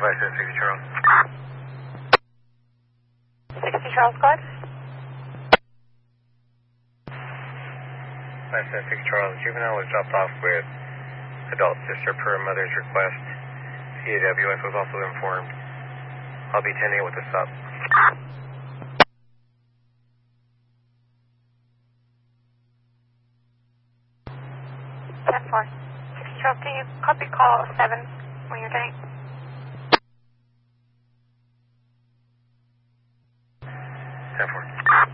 60 Charles. 60 Charles, go ahead. 576 Charles, juvenile was dropped off with adult sister per mother's request. CAWS was also informed. I'll be tending it with the sub. 10-4. 60 Charles, can you copy call 7 when you're getting? 10-4.